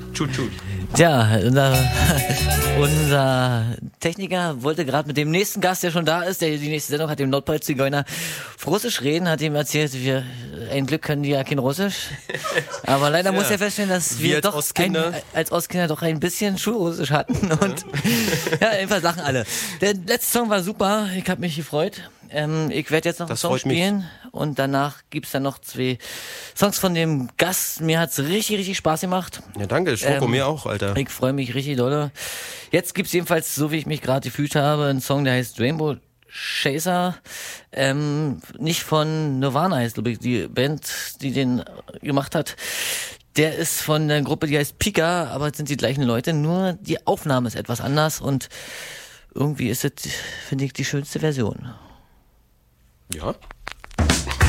Tschut, tschut. Tja, unser Techniker wollte gerade mit dem nächsten Gast, der schon da ist, der die nächste Sendung hat, dem Nordpol-Zigeuner, auf Russisch reden, hat ihm erzählt, ein Glück können die ja kein Russisch. Aber leider muss er feststellen, dass wir als doch Ostkinder. als Ostkinder doch ein bisschen Schulrussisch hatten. Und ja, jedenfalls lachen alle. Der letzte Song war super, ich habe mich gefreut. Ich werde jetzt noch einen Song spielen und danach gibt's dann noch 2 Songs von dem Gast. Mir hat's richtig, richtig Spaß gemacht. Ja, danke, Schoko, mir auch, Alter. Ich freue mich richtig dolle. Jetzt gibt's jedenfalls, so wie ich mich gerade gefühlt habe, einen Song, der heißt Rainbow Chaser. Nicht von Nirvana heißt, glaube ich, die Band, die den gemacht hat. Der ist von der Gruppe, die heißt Pika, aber es sind die gleichen Leute, nur die Aufnahme ist etwas anders und irgendwie ist es, finde ich, die schönste Version. Ja?